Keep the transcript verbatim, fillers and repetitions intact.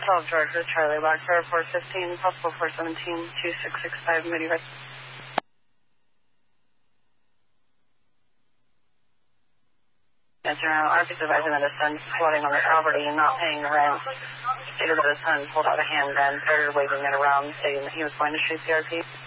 twelve George with Charlie, Lock Air four fifteen, possible four seventeen, two six six five, Moody. Answer now, R P's advising that his son's squatting on the property and not paying the rent. Stated that his son pulled out a handgun, started waving it around, stating that he was going to shoot the R P.